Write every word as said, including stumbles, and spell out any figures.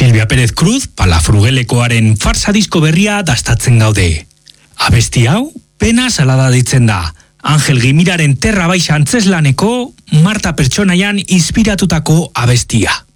Silvia Pérez Cruz, Palafrugelekoaren farsa disko berria dastatzen gaude. Abesti hau, pena salada ditzen da. Angel Gimiraren terra baixa antzeslaneko Marta Pertsonaian inspiratutako abestia.